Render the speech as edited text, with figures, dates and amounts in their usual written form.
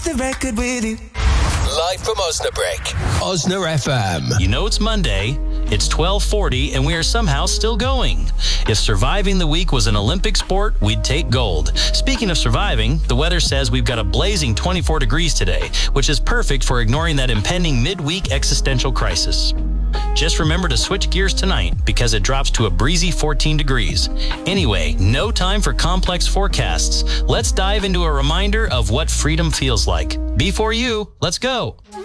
the record with you. Live from Osnabrück. Osner FM. You know it's Monday, it's 12:40, and we are somehow still going. If surviving the week was an Olympic sport, we'd take gold. Speaking of surviving, the weather says we've got a blazing 24 degrees today, which is perfect for ignoring that impending midweek existential crisis. Just remember to switch gears tonight because it drops to a breezy 14 degrees. Anyway, no time for complex forecasts. Let's dive into a reminder of what freedom feels like. Be4U, let's go.